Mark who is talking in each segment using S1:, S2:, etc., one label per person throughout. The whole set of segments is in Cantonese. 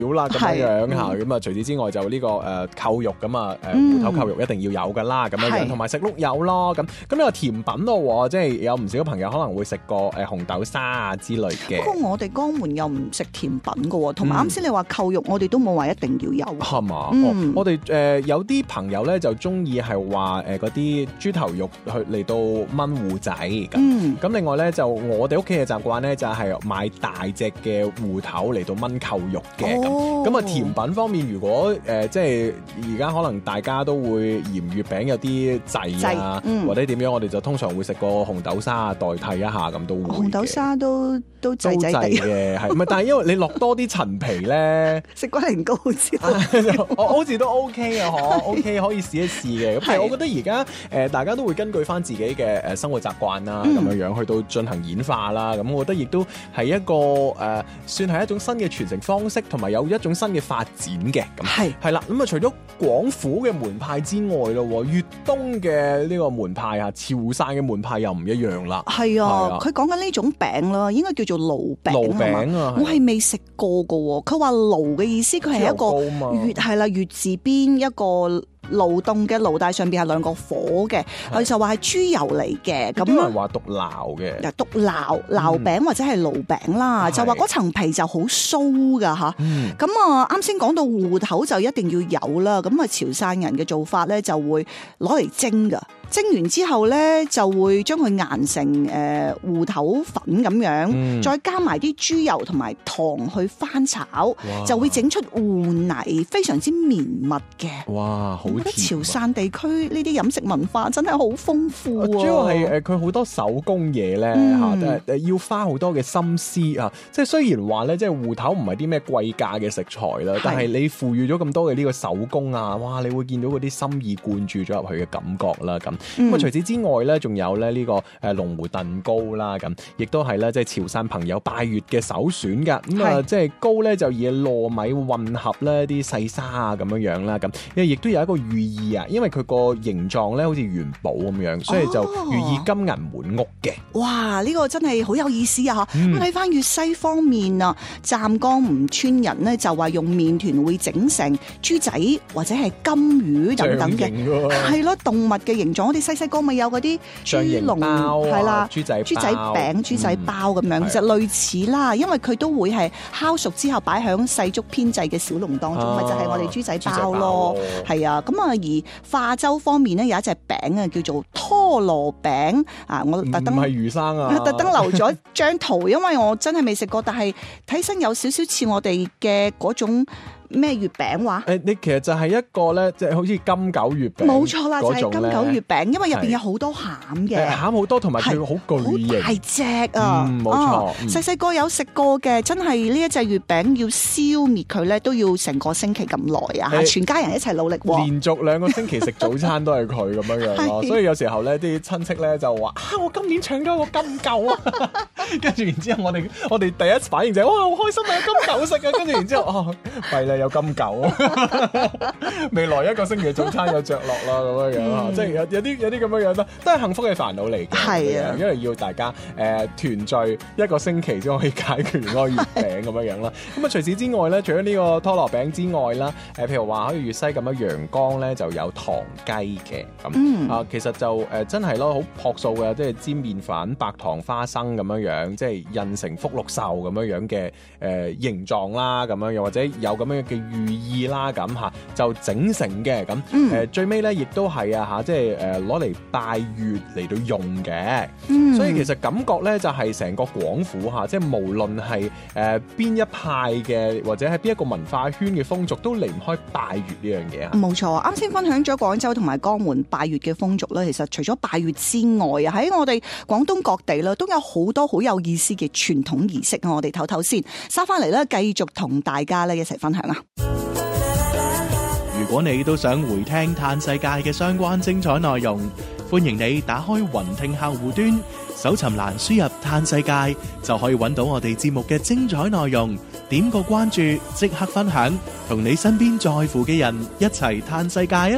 S1: 啦咁樣嚇，咁啊除此之外就呢個扣肉咁啊，芋頭扣肉一定要有噶啦咁樣，同埋食碌柚咯咁。咁有甜品咯，即係有唔少朋友可能會食過紅豆沙啊之類嘅。
S2: 不過我哋江門又唔食甜品噶喎，同埋啱先你話扣肉，我哋都冇話一定要有。
S1: 係嘛？我哋有啲朋友咧就中意係話嗰啲豬頭肉去嚟到炆芋仔咁。咁另外咧就我哋屋企嘅習慣咧就係買大隻嘅芋頭嚟到炆扣肉嘅。咁啊甜品方面，如果即係而家可能大家都會嫌月餅有啲滯啊，或者點樣，我哋就通常會食個紅豆沙啊代替一下咁都會。紅
S2: 豆沙都滯滯地
S1: 嘅，係唔係？但係因為你落多啲陳皮咧，
S2: 食龜苓膏好似
S1: 好似都 OK 啊，OK 可以試一試嘅。咁但係我覺得而家大家都會根據翻自己嘅生活習慣啦，咁樣去到進行演化啦。咁我覺得亦都係一個算係一種新嘅傳承方式，同埋有一種新嘅發展嘅。咁係啦。咁啊，除咗廣府嘅門派之外咯，粵東嘅呢個門派啊，潮汕嘅門派又唔一樣啦。
S2: 係啊，佢講緊呢種餅啦，應該叫做爐餅啊。我係未食過噶。佢話爐嘅意思，佢係一個月係啦，月字邊一個勞動嘅爐，帶上邊係兩個火嘅，佢就話係豬油嚟嘅。咁
S1: 有人話獨撈嘅，
S2: 獨撈餅或者係爐餅啦，就話嗰層皮就好酥噶吓。咁啊，啱先講到芋頭就一定要有啦。咁啊，潮汕人嘅做法咧就會攞嚟蒸噶。蒸完之後咧，就會將佢研成芋頭粉咁樣，再加埋啲豬油同埋糖去翻炒，就會整出芋泥，非常之綿密嘅。
S1: 哇，好甜！
S2: 潮汕地區呢啲飲食文化真係好豐富啊！
S1: 主要係佢好多手工嘢咧嚇，要花好多嘅心思啊！即係雖然話咧，即係芋頭唔係啲咩貴價嘅食材啦，但係你賦予咗咁多嘅呢個手工啊，哇！你會見到嗰啲心意灌注咗入去嘅感覺啦咁。咁除此之外咧，仲有咧呢個龍湖燉糕啦，咁亦都係咧即係潮汕朋友拜月嘅首選噶。咁啊，即係糕咧就以糯米混合咧啲細沙啊咁樣樣啦，咁亦都有一個寓意啊，因為佢個形狀咧好似元寶咁樣，所以就寓意金銀滿屋嘅。
S2: 哇！呢個真係好有意思啊！咁睇翻粵西方面啊，湛江吳村人咧就話用麵團會整成豬仔或者係金魚等等嘅，係咯，動物嘅形狀。我哋細個咪有嗰啲豬籠係啦，豬仔餅、豬仔包咁樣，其實類似啦，因為佢都會係烤熟之後擺響細竹編製嘅小籠當中，咪就係我哋豬仔包咯。係啊，咁啊而化州方面咧有一隻餅啊叫做拖羅餅啊，我特登唔係
S1: 魚生啊，
S2: 特登留咗張圖，因為我真係未食過，但係睇身有少少似我哋嘅嗰種。咩月餅話？
S1: 你其實就係一個咧，即係好似金九月餅。
S2: 冇錯啦，就係金九月餅，因為入邊有好多餡嘅。餡
S1: 好多，同埋佢好巨型，
S2: 好大隻啊！
S1: 冇錯。
S2: 細個有食過嘅，真係呢一隻月餅要消滅佢咧，都要成個星期咁耐啊！全家人一齊努力。
S1: 連續2個星期食早餐都係佢咁樣樣咯，所以有時候咧啲親戚咧就話：我今年搶咗個金九啊！跟住然之後我哋第一反應就係：哇，好開心啊！有金九食啊！跟住然之後弊啦。有金九，未來1個星期嘅早餐有着落啦，咁樣樣即係有啲咁樣樣啦，都係幸福嘅煩惱嚟嘅。係啊，因為要大家團聚1個星期先可以解決嗰個月餅咁樣樣啦。咁啊，除此之外咧，除咗呢個拖羅餅之外啦，譬如話好似粵西咁樣，陽江咧就有糖雞嘅咁其實就真係咯，好樸素嘅，即係煎麵粉、白糖、花生咁樣樣，即係印成福祿壽咁樣樣嘅形狀啦，咁樣又或者有咁樣嘅寓意啦，咁嚇就整成嘅咁最尾咧，亦都係即係攞嚟拜月嚟到用嘅。所以其實感覺咧就係成個廣府嚇，即係無論係邊一派嘅或者係邊一個文化圈嘅風俗，都離唔開拜月呢樣嘢啊。
S2: 冇錯，啱先分享咗廣州同埋江門拜月嘅風俗啦。其實除咗拜月之外啊，喺我哋廣東各地啦，都有好多好有意思嘅傳統儀式啊。我哋唞唞先，收翻嚟咧，繼續同大家咧一齊分享啊！
S3: 如果你都想回聽嘆世界嘅相關精彩內容，歡迎你打開雲聽客戶端，搜尋欄輸入嘆世界，就可以揾到我哋節目嘅精彩內容。點個關注，即刻分享，同你身邊在乎嘅人一齊嘆世界啊！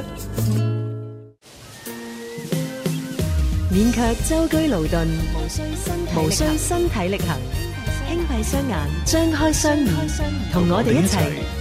S4: 勉強舟車勞頓，無需身體力行，輕閉雙眼，張開雙耳，同我哋一齊